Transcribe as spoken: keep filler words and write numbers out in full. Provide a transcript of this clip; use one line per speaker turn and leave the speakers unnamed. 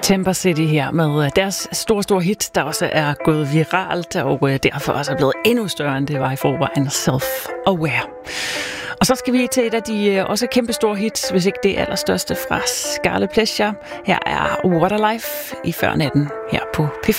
Temper City her med deres store, store hit, der også er gået viralt, og derfor også er blevet endnu større, end det var i forvejen, Self-Aware. Og så skal vi til et af de også kæmpe store hits, hvis ikke det allerstørste, fra Scarlet Pleasure. Her er Waterlife i før natten her på P fire.